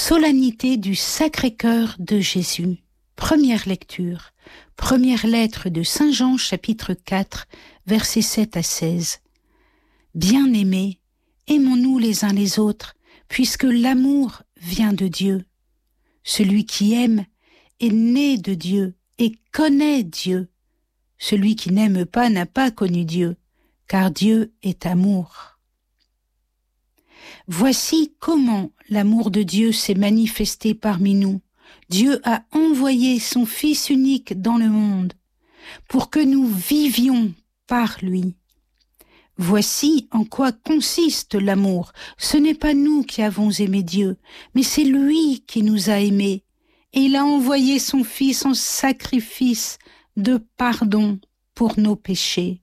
Solennité du Sacré-Cœur de Jésus. Première lecture. Première lettre de Saint Jean, chapitre 4, versets 7 à 16. Bien-aimés, aimons-nous les uns les autres, puisque l'amour vient de Dieu. Celui qui aime est né de Dieu et connaît Dieu. Celui qui n'aime pas n'a pas connu Dieu, car Dieu est amour. Voici comment l'amour de Dieu s'est manifesté parmi nous. Dieu a envoyé son Fils unique dans le monde pour que nous vivions par lui. Voici en quoi consiste l'amour. Ce n'est pas nous qui avons aimé Dieu, mais c'est lui qui nous a aimés. Et il a envoyé son Fils en sacrifice de pardon pour nos péchés.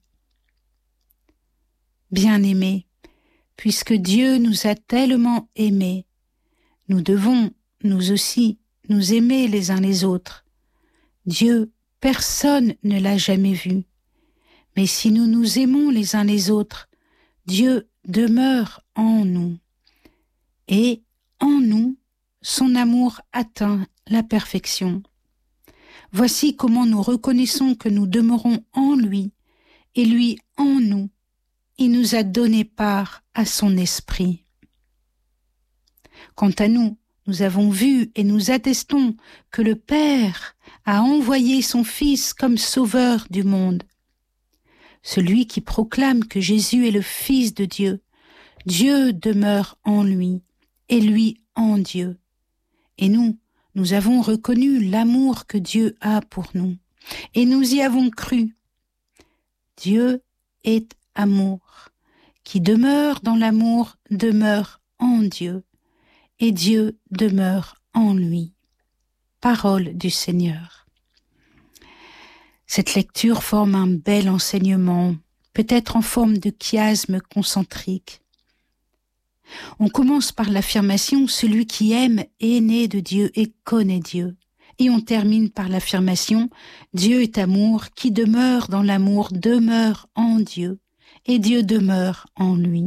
Bien-aimés, puisque Dieu nous a tellement aimés, nous devons, nous aussi, nous aimer les uns les autres. Dieu, personne ne l'a jamais vu. Mais si nous nous aimons les uns les autres, Dieu demeure en nous. Et en nous, son amour atteint la perfection. Voici comment nous reconnaissons que nous demeurons en lui et lui en nous. Il nous a donné part à son esprit. Quant à nous, nous avons vu et nous attestons que le Père a envoyé son Fils comme sauveur du monde. Celui qui proclame que Jésus est le Fils de Dieu, Dieu demeure en lui et lui en Dieu. Et nous avons reconnu l'amour que Dieu a pour nous et nous y avons cru. Dieu est amour. Qui demeure dans l'amour demeure en Dieu, et Dieu demeure en lui. Parole du Seigneur. Cette lecture forme un bel enseignement, peut-être en forme de chiasme concentrique. On commence par l'affirmation « Celui qui aime est né de Dieu et connaît Dieu ». Et on termine par l'affirmation « Dieu est amour, qui demeure dans l'amour demeure en Dieu ». Et Dieu demeure en lui.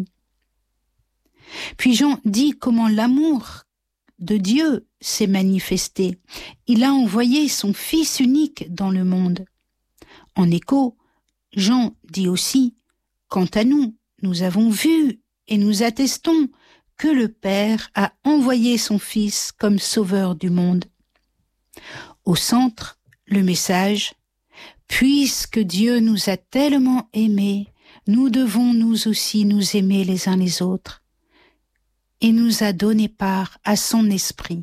Puis Jean dit comment l'amour de Dieu s'est manifesté. Il a envoyé son Fils unique dans le monde. En écho, Jean dit aussi, quant à nous, nous avons vu et nous attestons que le Père a envoyé son Fils comme sauveur du monde. Au centre, le message, puisque Dieu nous a tellement aimés, nous devons nous aussi nous aimer les uns les autres. Et nous a donné part à son esprit.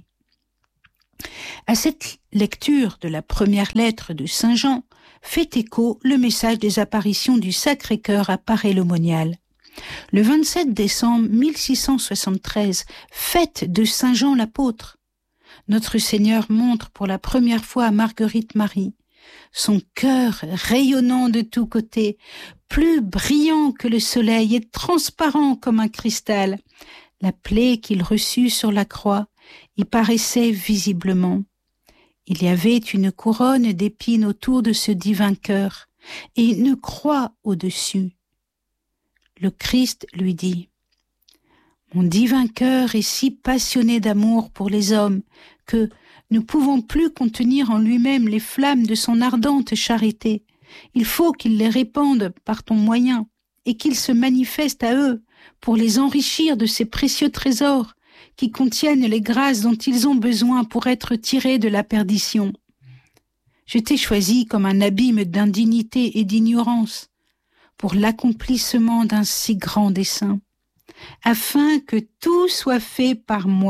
À cette lecture de la première lettre de Saint Jean, fait écho le message des apparitions du Sacré-Cœur à Paray-le-Monial. Le 27 décembre 1673, fête de Saint Jean l'apôtre, notre Seigneur montre pour la première fois à Marguerite Marie son cœur rayonnant de tous côtés, plus brillant que le soleil et transparent comme un cristal. La plaie qu'il reçut sur la croix y paraissait visiblement. Il y avait une couronne d'épines autour de ce divin cœur et une croix au-dessus. Le Christ lui dit « Mon divin cœur est si passionné d'amour pour les hommes que, ne pouvant plus contenir en lui-même les flammes de son ardente charité, il faut qu'il les répande par ton moyen et qu'il se manifeste à eux pour les enrichir de ces précieux trésors qui contiennent les grâces dont ils ont besoin pour être tirés de la perdition. Je t'ai choisi comme un abîme d'indignité et d'ignorance pour l'accomplissement d'un si grand dessein, afin que tout soit fait par moi. »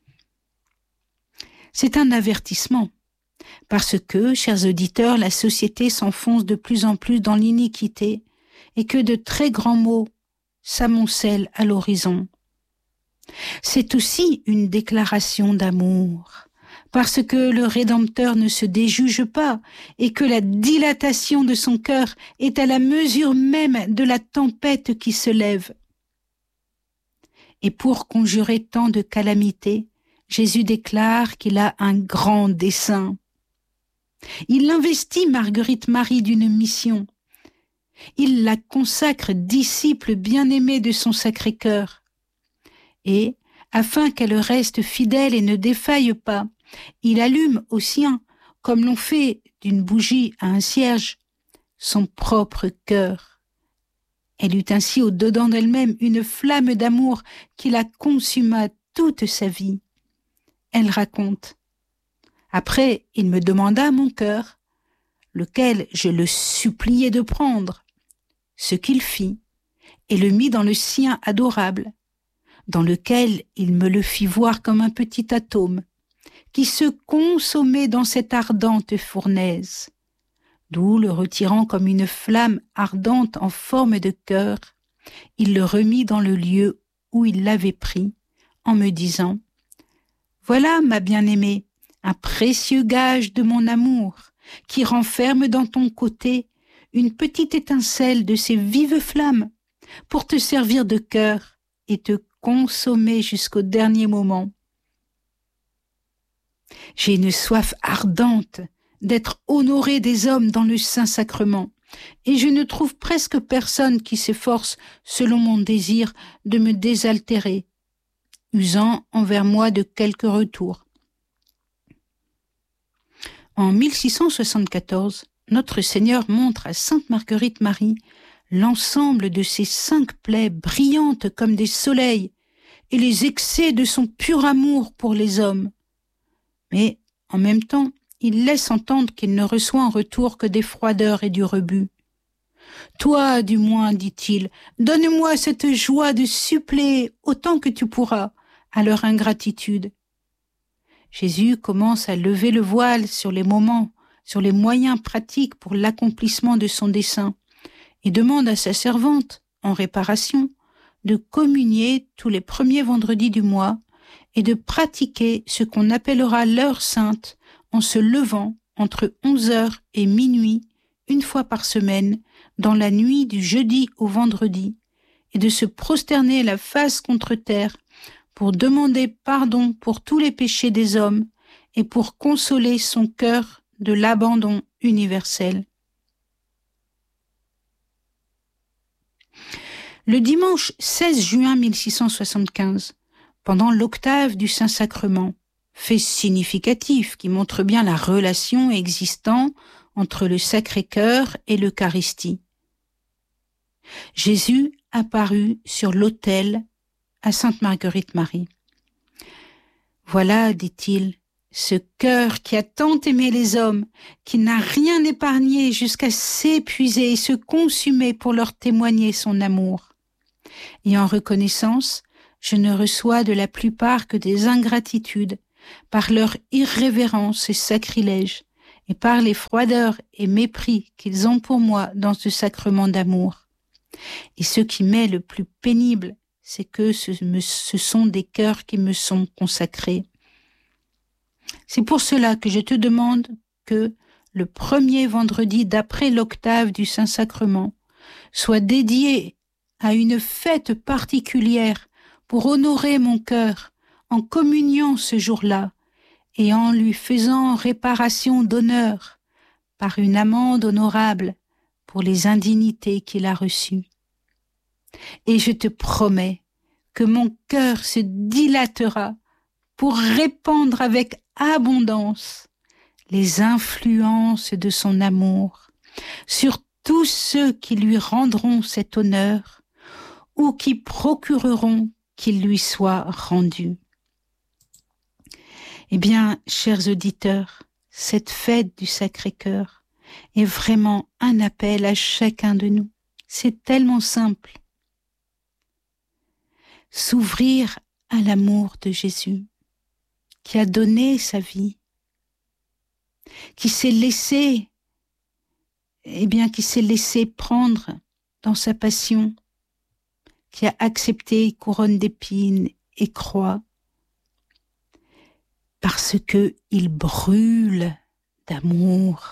C'est un avertissement, parce que, chers auditeurs, la société s'enfonce de plus en plus dans l'iniquité et que de très grands maux s'amoncellent à l'horizon. C'est aussi une déclaration d'amour, parce que le Rédempteur ne se déjuge pas et que la dilatation de son cœur est à la mesure même de la tempête qui se lève. Et pour conjurer tant de calamités, Jésus déclare qu'il a un grand dessein. Il investit Marguerite Marie d'une mission. Il la consacre disciple bien-aimée de son Sacré-Cœur. Et, afin qu'elle reste fidèle et ne défaille pas. Il allume au sien, comme l'on fait d'une bougie à un cierge, son propre cœur. Elle eut ainsi au-dedans d'elle-même une flamme d'amour qui la consuma toute sa vie. Elle raconte: Après, il me demanda mon cœur, lequel je le suppliai de prendre, ce qu'il fit, et le mit dans le sien adorable, dans lequel il me le fit voir comme un petit atome, qui se consommait dans cette ardente fournaise, d'où le retirant comme une flamme ardente en forme de cœur, il le remit dans le lieu où il l'avait pris, en me disant: Voilà, ma bien-aimée, un précieux gage de mon amour, qui renferme dans ton côté une petite étincelle de ces vives flammes, pour te servir de cœur et te consommer jusqu'au dernier moment. J'ai une soif ardente d'être honorée des hommes dans le Saint-Sacrement, et je ne trouve presque personne qui s'efforce, selon mon désir, de me désaltérer, usant envers moi de quelque retour. En 1674, notre Seigneur montre à Sainte Marguerite Marie l'ensemble de ses 5 plaies brillantes comme des soleils et les excès de son pur amour pour les hommes. Mais, en même temps, il laisse entendre qu'il ne reçoit en retour que des froideurs et du rebut. « Toi, du moins, dit-il, donne-moi cette joie de suppléer autant que tu pourras à leur ingratitude. » Jésus commence à lever le voile sur les moments, sur les moyens pratiques pour l'accomplissement de son dessein, et demande à sa servante, en réparation, de communier tous les premiers vendredis du mois et de pratiquer ce qu'on appellera l'heure sainte en se levant entre 11h et minuit, une fois par semaine, dans la nuit du jeudi au vendredi, et de se prosterner la face contre terre pour demander pardon pour tous les péchés des hommes et pour consoler son cœur de l'abandon universel. Le dimanche 16 juin 1675, pendant l'octave du Saint-Sacrement, fait significatif qui montre bien la relation existant entre le Sacré-Cœur et l'Eucharistie. Jésus apparut sur l'autel à Sainte Marguerite Marie. Voilà, dit-il, ce cœur qui a tant aimé les hommes, qui n'a rien épargné jusqu'à s'épuiser et se consumer pour leur témoigner son amour. Et en reconnaissance, je ne reçois de la plupart que des ingratitudes, par leur irrévérence et sacrilège, et par les froideurs et mépris qu'ils ont pour moi dans ce sacrement d'amour. Et ce qui m'est le plus pénible, c'est que ce sont des cœurs qui me sont consacrés. C'est pour cela que je te demande que le premier vendredi d'après l'octave du Saint-Sacrement soit dédié à une fête particulière pour honorer mon cœur en communion ce jour-là et en lui faisant réparation d'honneur par une amende honorable pour les indignités qu'il a reçues. Et je te promets que mon cœur se dilatera pour répandre avec abondance les influences de son amour sur tous ceux qui lui rendront cet honneur ou qui procureront qu'il lui soit rendu. Eh bien, chers auditeurs, cette fête du Sacré-Cœur est vraiment un appel à chacun de nous. C'est tellement simple. S'ouvrir à l'amour de Jésus, qui a donné sa vie, qui s'est laissé prendre dans sa passion, qui a accepté couronne d'épines et croix, parce que il brûle d'amour.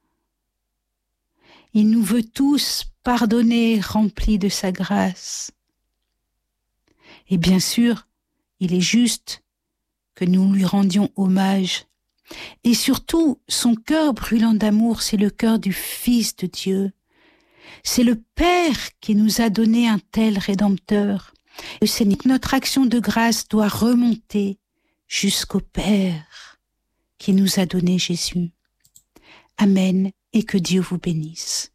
Il nous veut tous pardonner, remplis de sa grâce. Et bien sûr, il est juste que nous lui rendions hommage. Et surtout, son cœur brûlant d'amour, c'est le cœur du Fils de Dieu. C'est le Père qui nous a donné un tel Rédempteur. Le Seigneur, notre action de grâce doit remonter jusqu'au Père qui nous a donné Jésus. Amen et que Dieu vous bénisse.